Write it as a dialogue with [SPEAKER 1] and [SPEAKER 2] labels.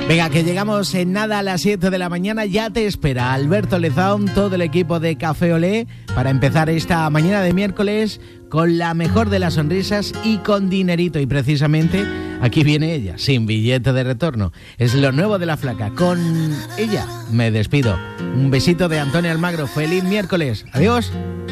[SPEAKER 1] Venga, que llegamos en nada a las 7 de la mañana. Ya te espera Alberto Lezaun, todo el equipo de Café Olé, para empezar esta mañana de miércoles con la mejor de las sonrisas y con dinerito. Y precisamente aquí viene ella, sin billete de retorno. Es lo nuevo de La Flaca. Con ella me despido. Un besito de Antonio Almagro. Feliz miércoles. Adiós.